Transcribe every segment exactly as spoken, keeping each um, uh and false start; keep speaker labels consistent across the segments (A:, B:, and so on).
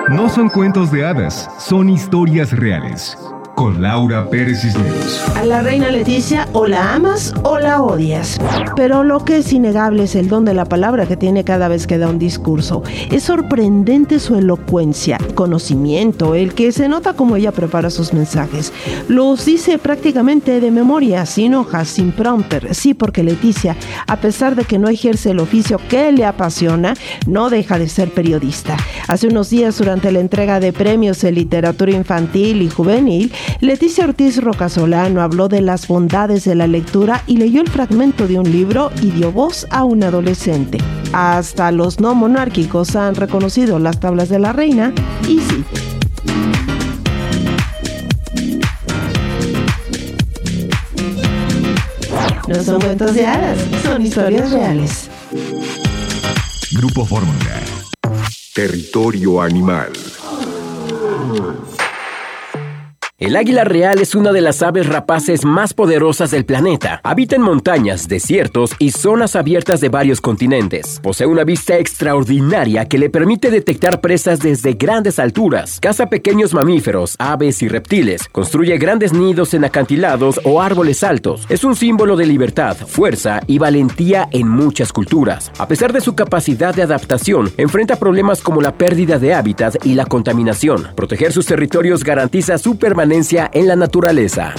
A: No son cuentos de hadas, son historias reales. Con Laura Pérez Cisneros.
B: A la reina Leticia o la amas o la odias. Pero lo que es innegable es el don de la palabra que tiene cada vez que da un discurso. Es sorprendente su elocuencia, conocimiento, el que se nota como ella prepara sus mensajes. Los dice prácticamente de memoria, sin hojas, sin prompter. Sí, porque Leticia, a pesar de que no ejerce el oficio que le apasiona, no deja de ser periodista. Hace unos días, durante la entrega de premios en literatura infantil y juvenil, Leticia Ortiz Rocasolano habló de las bondades de la lectura y leyó el fragmento de un libro y dio voz a un adolescente. Hasta los no monárquicos han reconocido las tablas de la reina y sí. No son cuentos de hadas, son historias reales.
A: Grupo Fórmula. Territorio Animal.
C: El águila real es una de las aves rapaces más poderosas del planeta. Habita en montañas, desiertos y zonas abiertas de varios continentes. Posee una vista extraordinaria que le permite detectar presas desde grandes alturas. Caza pequeños mamíferos, aves y reptiles. Construye grandes nidos en acantilados o árboles altos. Es un símbolo de libertad, fuerza y valentía en muchas culturas. A pesar de su capacidad de adaptación, enfrenta problemas como la pérdida de hábitat y la contaminación. Proteger sus territorios garantiza su permanencia en la naturaleza.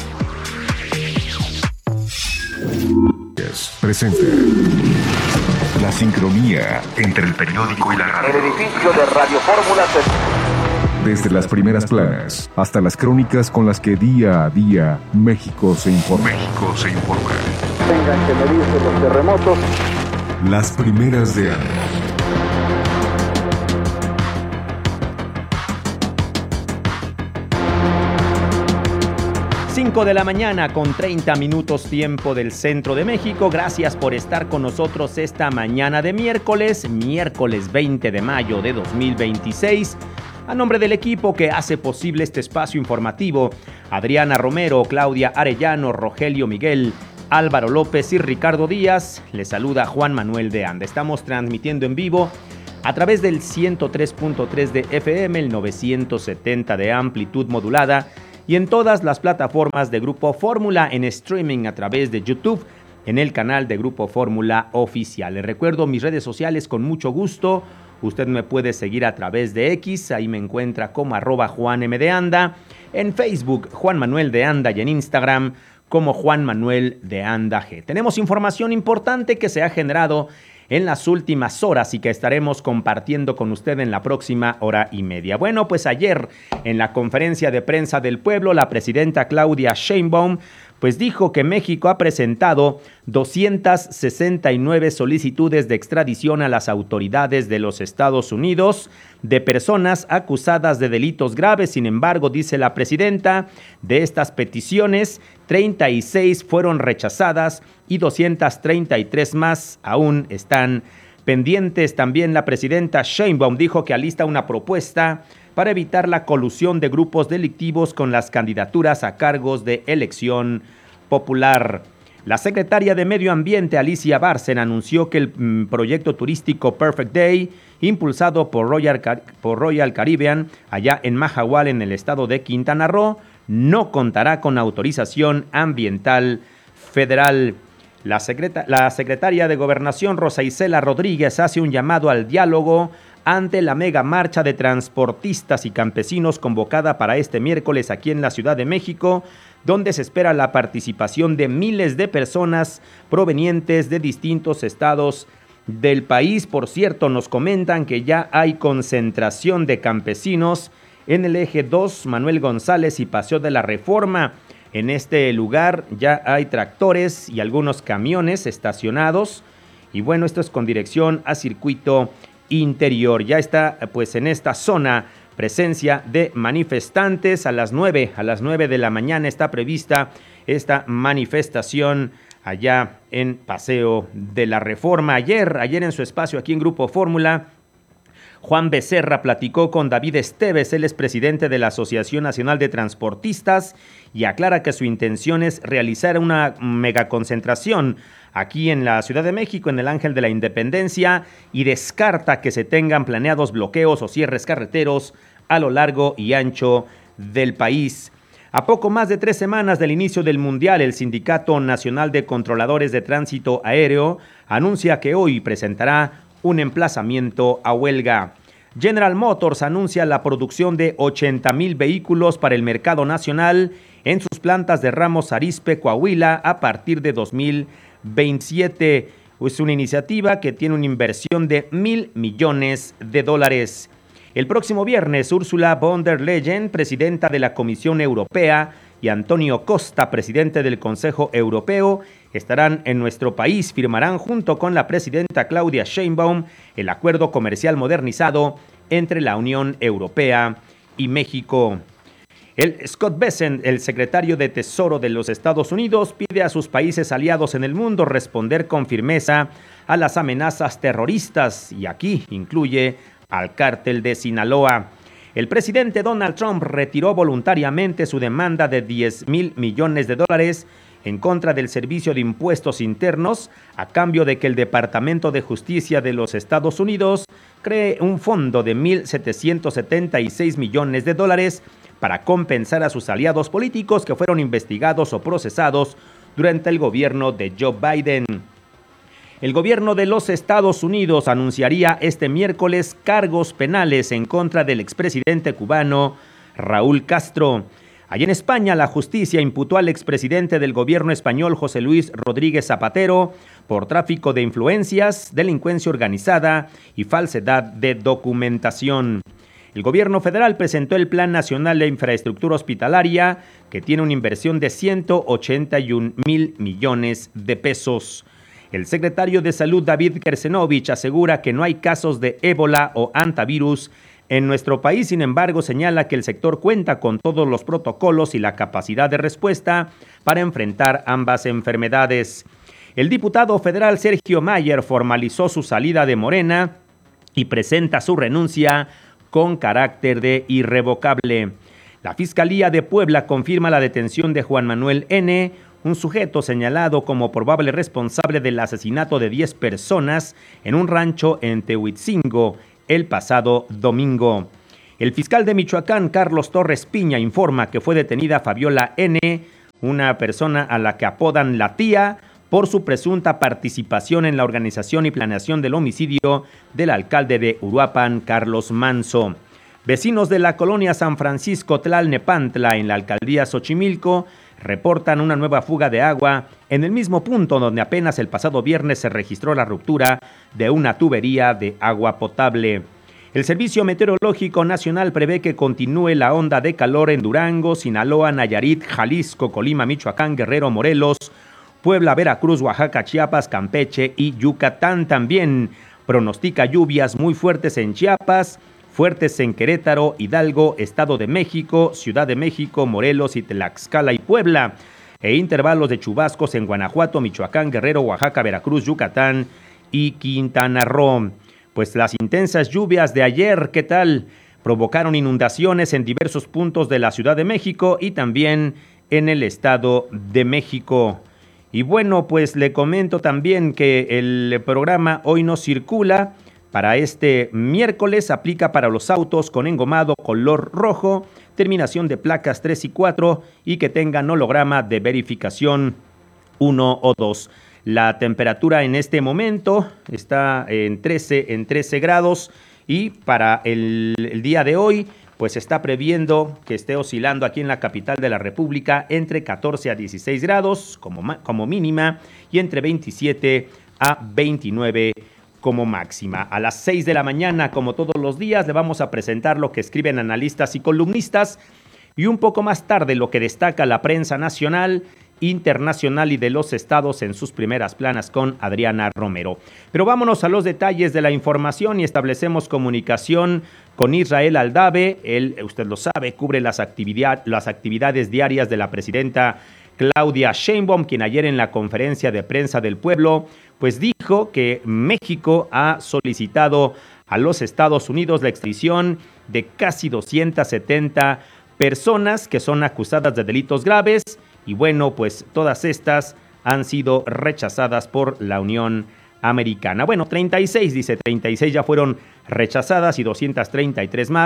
A: Presenta la sincronía entre el periódico y la radio.
D: El edificio de Radio Fórmula se...
A: Desde las primeras planas hasta las crónicas con las que día a día México se informa. México se informa.
D: Tengan que medirse los terremotos.
A: Las primeras de año.
E: cinco de la mañana con treinta minutos tiempo del centro de México. Gracias por estar con nosotros esta mañana de miércoles, miércoles veinte de mayo de dos mil veintiséis. A nombre del equipo que hace posible este espacio informativo, Adriana Romero, Claudia Arellano, Rogelio Miguel, Álvaro López y Ricardo Díaz, les saluda Juan Manuel de Anda. Estamos transmitiendo en vivo a través del ciento tres punto tres de F M, el novecientos setenta de amplitud modulada, y en todas las plataformas de Grupo Fórmula en streaming a través de YouTube, en el canal de Grupo Fórmula Oficial. Les recuerdo mis redes sociales con mucho gusto. Usted me puede seguir a través de X, ahí me encuentra como arroba Juan M de Anda, en Facebook Juan Manuel de Anda y en Instagram como Juan Manuel de Anda G. Tenemos información importante que se ha generado en las últimas horas y que estaremos compartiendo con usted en la próxima hora y media. Bueno, pues ayer en la conferencia de prensa del pueblo, la presidenta Claudia Sheinbaum pues dijo que México ha presentado doscientas sesenta y nueve solicitudes de extradición a las autoridades de los Estados Unidos de personas acusadas de delitos graves. Sin embargo, dice la presidenta, de estas peticiones, treinta y seis fueron rechazadas y doscientas treinta y tres más aún están pendientes. También la presidenta Sheinbaum dijo que alista una propuesta para evitar la colusión de grupos delictivos con las candidaturas a cargos de elección popular. La secretaria de Medio Ambiente, Alicia Bárcen, anunció que el mm, proyecto turístico Perfect Day, impulsado por Royal, Car- por Royal Caribbean, allá en Mahahual, en el estado de Quintana Roo, no contará con autorización ambiental federal. La, secreta- la secretaria de Gobernación, Rosa Isela Rodríguez, hace un llamado al diálogo ante la mega marcha de transportistas y campesinos convocada para este miércoles aquí en la Ciudad de México, donde se espera la participación de miles de personas provenientes de distintos estados del país. Por cierto, nos comentan que ya hay concentración de campesinos en el eje dos, Manuel González y Paseo de la Reforma. En este lugar ya hay tractores y algunos camiones estacionados. Y bueno, esto es con dirección a circuito interior. Ya está pues en esta zona presencia de manifestantes. A las nueve, a las nueve de la mañana está prevista esta manifestación allá en Paseo de la Reforma. Ayer, ayer en su espacio aquí en Grupo Fórmula, Juan Becerra platicó con David Esteves, él es presidente de la Asociación Nacional de Transportistas, y aclara que su intención es realizar una megaconcentración aquí en la Ciudad de México, en el Ángel de la Independencia, y descarta que se tengan planeados bloqueos o cierres carreteros a lo largo y ancho del país. A poco más de tres semanas del inicio del Mundial, el Sindicato Nacional de Controladores de Tránsito Aéreo anuncia que hoy presentará un emplazamiento a huelga. General Motors anuncia la producción de ochenta mil vehículos para el mercado nacional en sus plantas de Ramos Arizpe, Coahuila, a partir de dos mil veintisiete. Es una iniciativa que tiene una inversión de mil millones de dólares. El próximo viernes, Ursula von der Leyen, presidenta de la Comisión Europea, y Antonio Costa, presidente del Consejo Europeo, estarán en nuestro país. Firmarán junto con la presidenta Claudia Sheinbaum el acuerdo comercial modernizado entre la Unión Europea y México. El Scott Bessent, el secretario de Tesoro de los Estados Unidos, pide a sus países aliados en el mundo responder con firmeza a las amenazas terroristas, y aquí incluye al cártel de Sinaloa. El presidente Donald Trump retiró voluntariamente su demanda de diez mil millones de dólares en contra del Servicio de Impuestos Internos, a cambio de que el Departamento de Justicia de los Estados Unidos cree un fondo de mil setecientos setenta y seis millones de dólares para compensar a sus aliados políticos que fueron investigados o procesados durante el gobierno de Joe Biden. El gobierno de los Estados Unidos anunciaría este miércoles cargos penales en contra del expresidente cubano Raúl Castro. Allí en España, la justicia imputó al expresidente del gobierno español, José Luis Rodríguez Zapatero, por tráfico de influencias, delincuencia organizada y falsedad de documentación. El gobierno federal presentó el Plan Nacional de Infraestructura Hospitalaria, que tiene una inversión de ciento ochenta y un mil millones de pesos. El secretario de Salud, David Kersenovich, asegura que no hay casos de ébola o antivirus en nuestro país. Sin embargo, señala que el sector cuenta con todos los protocolos y la capacidad de respuesta para enfrentar ambas enfermedades. El diputado federal Sergio Mayer formalizó su salida de Morena y presenta su renuncia con carácter de irrevocable. La Fiscalía de Puebla confirma la detención de Juan Manuel N., un sujeto señalado como probable responsable del asesinato de diez personas en un rancho en Tehuitzingo el pasado domingo. El fiscal de Michoacán, Carlos Torres Piña, informa que fue detenida Fabiola N., una persona a la que apodan la tía, por su presunta participación en la organización y planeación del homicidio del alcalde de Uruapan, Carlos Manso. Vecinos de la colonia San Francisco Tlalnepantla, en la alcaldía Xochimilco, reportan una nueva fuga de agua en el mismo punto donde apenas el pasado viernes se registró la ruptura de una tubería de agua potable. El Servicio Meteorológico Nacional prevé que continúe la onda de calor en Durango, Sinaloa, Nayarit, Jalisco, Colima, Michoacán, Guerrero, Morelos, Puebla, Veracruz, Oaxaca, Chiapas, Campeche y Yucatán. También pronostica lluvias muy fuertes en Chiapas, fuertes en Querétaro, Hidalgo, Estado de México, Ciudad de México, Morelos y Tlaxcala y Puebla, e intervalos de chubascos en Guanajuato, Michoacán, Guerrero, Oaxaca, Veracruz, Yucatán y Quintana Roo. Pues las intensas lluvias de ayer, ¿qué tal? Provocaron inundaciones en diversos puntos de la Ciudad de México y también en el Estado de México. Y bueno, pues le comento también que el programa Hoy No Circula para este miércoles aplica para los autos con engomado color rojo, terminación de placas tres y cuatro y que tengan holograma de verificación uno o dos. La temperatura en este momento está en trece, en trece grados y para el, el día de hoy pues está previendo que esté oscilando aquí en la capital de la República entre catorce a dieciséis grados como, como mínima y entre veintisiete a veintinueve como máxima. A las seis de la mañana, como todos los días, le vamos a presentar lo que escriben analistas y columnistas y un poco más tarde lo que destaca la prensa nacional, internacional y de los estados en sus primeras planas con Adriana Romero. Pero vámonos a los detalles de la información y establecemos comunicación con Israel Aldave. Él, usted lo sabe, cubre las, actividad, las actividades diarias de la presidenta Claudia Sheinbaum, quien ayer en la conferencia de prensa del pueblo, pues dijo que México ha solicitado a los Estados Unidos la extradición de casi doscientas setenta personas que son acusadas de delitos graves y bueno, pues todas estas han sido rechazadas por la Unión Americana. Bueno, treinta y seis, dice, treinta y seis ya fueron rechazadas y doscientas treinta y tres más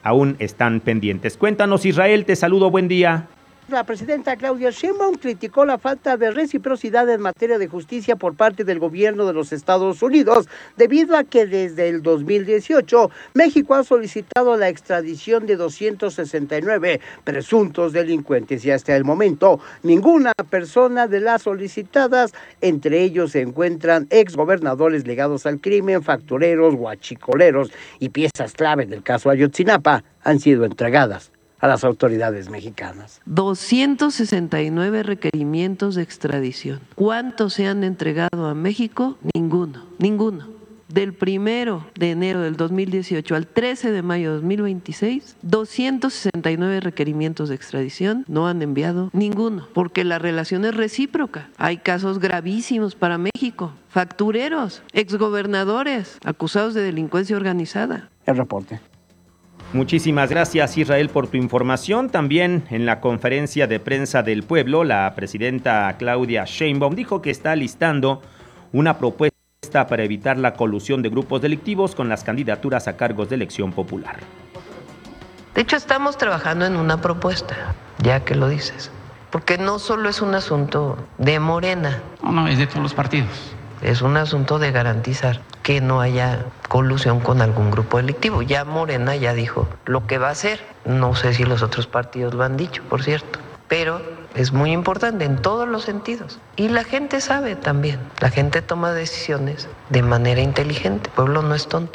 E: aún están pendientes. Cuéntanos, Israel, te saludo, buen día.
F: La presidenta Claudia Sheinbaum criticó la falta de reciprocidad en materia de justicia por parte del gobierno de los Estados Unidos, debido a que desde el dos mil dieciocho México ha solicitado la extradición de doscientos sesenta y nueve presuntos delincuentes y hasta el momento ninguna persona de las solicitadas, entre ellos se encuentran exgobernadores ligados al crimen, factureros, guachicoleros y piezas clave del caso Ayotzinapa, han sido entregadas a las autoridades mexicanas.
G: doscientos sesenta y nueve requerimientos de extradición. ¿Cuántos se han entregado a México? Ninguno, ninguno. Del primero de enero del dos mil dieciocho al trece de mayo de dos mil veintiséis, doscientos sesenta y nueve requerimientos de extradición, no han enviado ninguno, porque la relación es recíproca. Hay casos gravísimos para México, factureros, exgobernadores acusados de delincuencia organizada.
F: El reporte.
E: Muchísimas gracias, Israel, por tu información. También en la conferencia de prensa del pueblo, la presidenta Claudia Sheinbaum dijo que está listando una propuesta para evitar la colusión de grupos delictivos con las candidaturas a cargos de elección popular.
G: De hecho, estamos trabajando en una propuesta, ya que lo dices, porque no solo es un asunto de Morena.
H: No, no, es de todos los partidos.
G: Es un asunto de garantizar que no haya colusión con algún grupo delictivo. Ya Morena ya dijo lo que va a hacer. No sé si los otros partidos lo han dicho, por cierto. Pero es muy importante en todos los sentidos. Y la gente sabe también. La gente toma decisiones de manera inteligente. El pueblo no es tonto.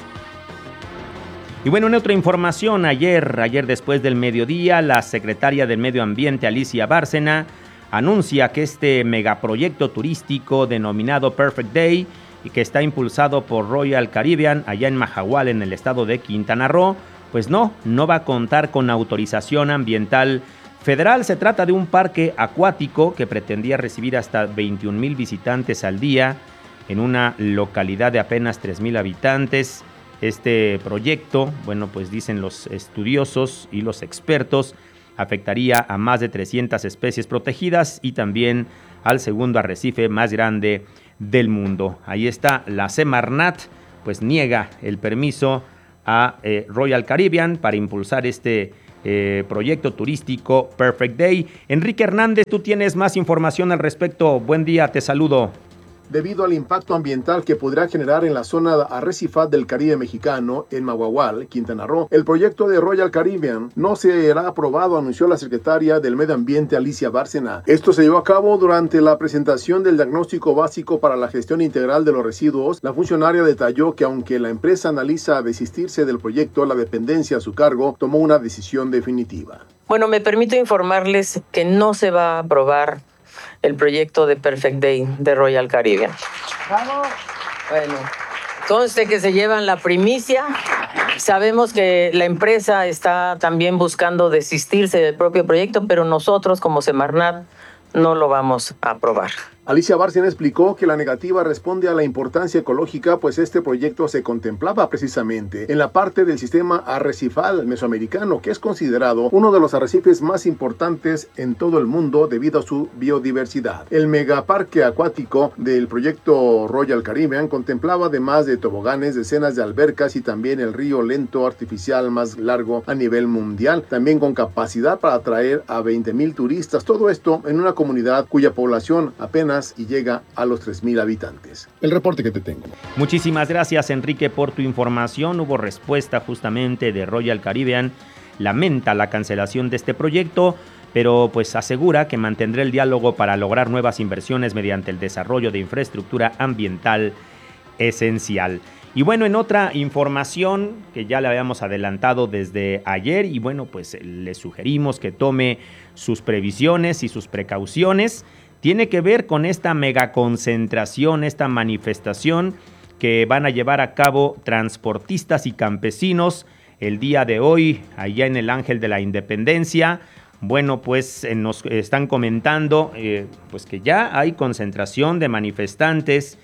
E: Y bueno, en otra información, ayer, ayer después del mediodía, la secretaria del Medio Ambiente, Alicia Bárcena, anuncia que este megaproyecto turístico denominado Perfect Day y que está impulsado por Royal Caribbean allá en Mahahual, en el estado de Quintana Roo, pues no, no va a contar con autorización ambiental federal. Se trata de un parque acuático que pretendía recibir hasta veintiún mil visitantes al día en una localidad de apenas tres mil habitantes. Este proyecto, bueno, pues dicen los estudiosos y los expertos, afectaría a más de trescientas especies protegidas y también al segundo arrecife más grande del mundo. Ahí está, la Semarnat pues niega el permiso a eh, Royal Caribbean para impulsar este eh, proyecto turístico Perfect Day. Enrique Hernández, tú tienes más información al respecto. Buen día, te saludo.
I: Debido al impacto ambiental que podrá generar en la zona arrecifal del Caribe mexicano, en Mahahual, Quintana Roo, el proyecto de Royal Caribbean no será aprobado, anunció la secretaria del Medio Ambiente, Alicia Bárcena. Esto se llevó a cabo durante la presentación del diagnóstico básico para la gestión integral de los residuos. La funcionaria detalló que aunque la empresa analiza desistirse del proyecto, la dependencia a su cargo tomó una decisión definitiva.
J: Bueno, me permito informarles que no se va a aprobar el proyecto de Perfect Day de Royal Caribbean. ¡Bravo! Bueno, conste que se llevan la primicia. Sabemos que la empresa está también buscando desistirse del propio proyecto, pero nosotros como Semarnat no lo vamos a aprobar.
I: Alicia Bárcena explicó que la negativa responde a la importancia ecológica, pues este proyecto se contemplaba precisamente en la parte del sistema arrecifal mesoamericano, que es considerado uno de los arrecifes más importantes en todo el mundo debido a su biodiversidad. El megaparque acuático del proyecto Royal Caribbean contemplaba, además de toboganes, decenas de albercas y también el río lento artificial más largo a nivel mundial, también con capacidad para atraer a veinte mil turistas. Todo esto en una comunidad cuya población apenas y llega a los tres mil habitantes. El reporte que te tengo.
E: Muchísimas gracias, Enrique, por tu información. Hubo respuesta justamente de Royal Caribbean. Lamenta la cancelación de este proyecto, pero pues asegura que mantendrá el diálogo para lograr nuevas inversiones mediante el desarrollo de infraestructura ambiental esencial. Y bueno, en otra información que ya le habíamos adelantado desde ayer, y bueno, pues le sugerimos que tome sus previsiones y sus precauciones. Tiene que ver con esta megaconcentración, esta manifestación que van a llevar a cabo transportistas y campesinos el día de hoy, allá en el Ángel de la Independencia. Bueno, pues eh, nos están comentando eh, pues que ya hay concentración de manifestantes,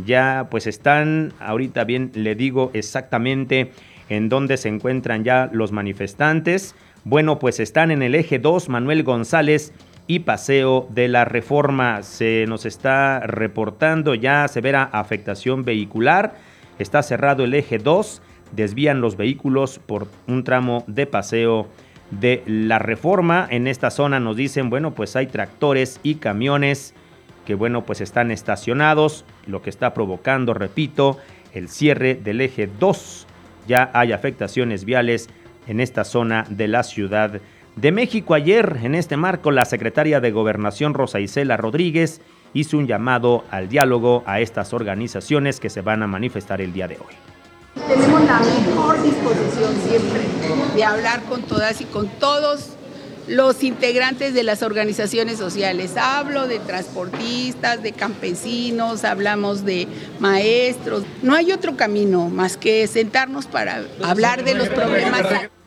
E: ya pues están, ahorita bien le digo exactamente en dónde se encuentran ya los manifestantes. Bueno, pues están en el eje dos, Manuel González y Paseo de la Reforma. Se nos está reportando ya severa afectación vehicular. Está cerrado el eje dos, desvían los vehículos por un tramo de paseo de la Reforma. En esta zona nos dicen, bueno, pues hay tractores y camiones que, bueno, pues están estacionados, lo que está provocando, repito, el cierre del eje dos. Ya hay afectaciones viales en esta zona de la Ciudad de México. Ayer, en este marco, la secretaria de Gobernación, Rosa Isela Rodríguez, hizo un llamado al diálogo a estas organizaciones que se van a manifestar el día de hoy.
H: Tenemos la mejor disposición siempre de hablar con todas y con todos los integrantes de las organizaciones sociales. Hablo de transportistas, de campesinos, hablamos de maestros. No hay otro camino más que sentarnos para hablar de los problemas.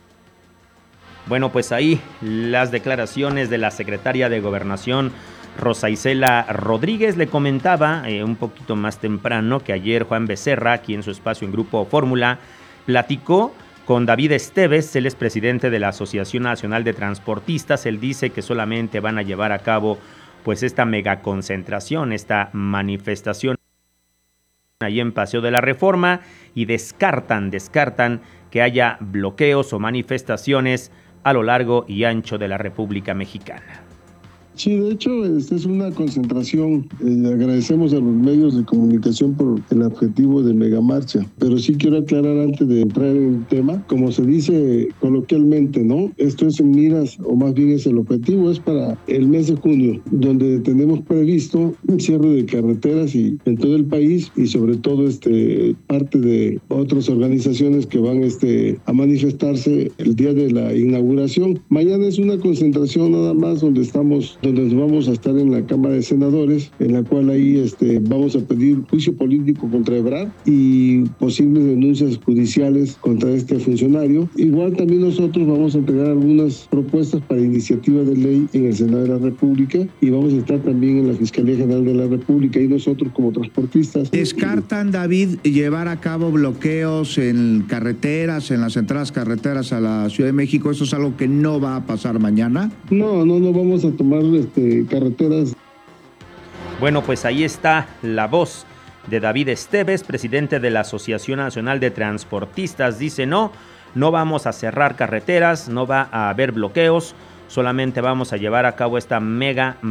E: Bueno, pues ahí las declaraciones de la secretaria de Gobernación, Rosa Isela Rodríguez. Le comentaba eh, un poquito más temprano que ayer Juan Becerra, aquí en su espacio en Grupo Fórmula, platicó con David Esteves, él es presidente de la Asociación Nacional de Transportistas. Él dice que solamente van a llevar a cabo pues esta megaconcentración, esta manifestación ahí en Paseo de la Reforma, y descartan, descartan que haya bloqueos o manifestaciones a lo largo y ancho de la República Mexicana.
K: Sí, de hecho, esta es una concentración. Eh, agradecemos a los medios de comunicación por el objetivo de megamarcha, pero sí quiero aclarar antes de entrar en el tema, como se dice coloquialmente, ¿no? Esto es en miras, o más bien es el objetivo, es para el mes de junio, donde tenemos previsto un cierre de carreteras y en todo el país, y sobre todo este parte de otras organizaciones que van este a manifestarse el día de la inauguración. Mañana es una concentración nada más donde estamos donde nos vamos a estar en la Cámara de Senadores, en la cual ahí este, vamos a pedir juicio político contra Ebrard y posibles denuncias judiciales contra este funcionario. Igual también nosotros vamos a entregar algunas propuestas para iniciativa de ley en el Senado de la República, y vamos a estar también en la Fiscalía General de la República, y nosotros como transportistas.
L: ¿Descartan, David, llevar a cabo bloqueos en carreteras, en las entradas carreteras a la Ciudad de México? ¿Eso es algo que no va a pasar mañana?
K: No, no, no vamos a tomar este, carreteras.
E: Bueno, pues ahí está la voz de David Esteves, presidente de la Asociación Nacional de Transportistas. Dice, no, no vamos a cerrar carreteras, no va a haber bloqueos, solamente vamos a llevar a cabo esta mega